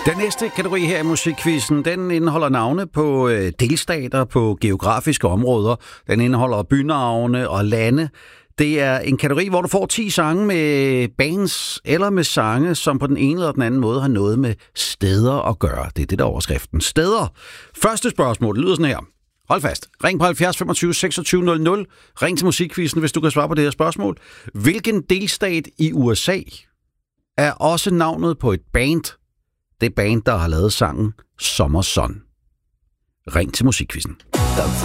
Den næste kategori her i musikquizzen, den indeholder navne på delstater, på geografiske områder. Den indeholder bynavne og lande. Det er en kategori, hvor du får 10 sange med bands eller med sange, som på den ene eller den anden måde har noget med steder at gøre. Det er det, der er overskriften. Steder. Første spørgsmål, det lyder sådan her. Hold fast. Ring på 70 25 26 00. Ring til musikquizzen, hvis du kan svare på det her spørgsmål. Hvilken delstat i USA er også navnet på et band? Det band, der har lavet sangen Summer Sun. Ring til musikquizzen.